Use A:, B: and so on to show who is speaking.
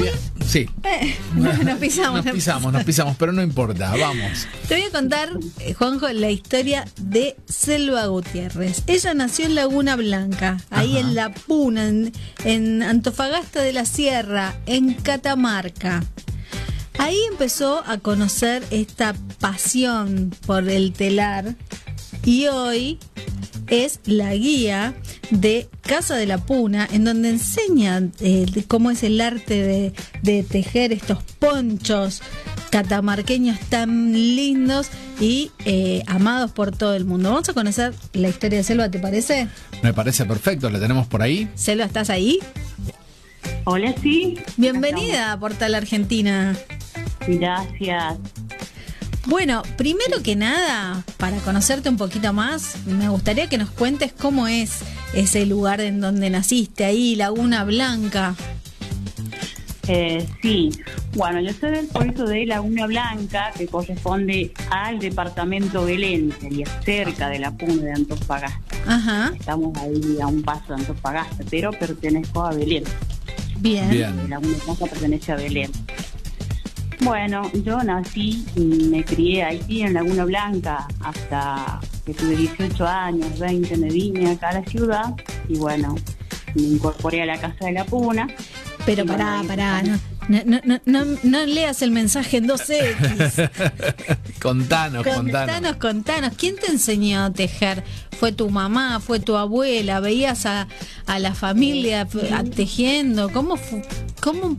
A: Sí.
B: Nos pisamos,
A: pero no importa, vamos.
B: Te voy a contar, Juanjo, la historia de Selva Gutiérrez. Ella nació en Laguna Blanca, ahí en La Puna, en Antofagasta de la Sierra, en Catamarca. Ahí empezó a conocer esta pasión por el telar y hoy es la guía de Casa de la Puna, en donde enseña cómo es el arte de tejer estos ponchos catamarqueños tan lindos y amados por todo el mundo. Vamos a conocer la historia de Selva, ¿te parece?
A: Me parece perfecto, la tenemos por ahí.
B: Selva, ¿estás ahí?
C: Hola, sí.
B: Bienvenida a Portal Argentina.
C: Gracias.
B: Bueno, primero que nada, para conocerte un poquito más, me gustaría que nos cuentes cómo es ese lugar en donde naciste, ahí, Laguna Blanca.
C: Sí, bueno, yo soy del puerto de Laguna Blanca, que corresponde al departamento Belén, sería cerca de La Puna de Antofagasta.
B: Ajá.
C: Estamos ahí a un paso de Antofagasta, pero pertenezco a Belén.
B: Bien.
C: Laguna Blanca pertenece a Belén. Bueno, yo nací y me crié ahí en Laguna Blanca hasta que tuve 18 años, 20, me vine acá a la ciudad y bueno, me incorporé a la Casa de la Puna.
B: Pero pará, no leas el mensaje en 2X.
A: Contanos.
B: ¿Quién te enseñó a tejer? ¿Fue tu mamá? ¿Fue tu abuela? ¿Veías a la familia tejiendo? ¿Cómo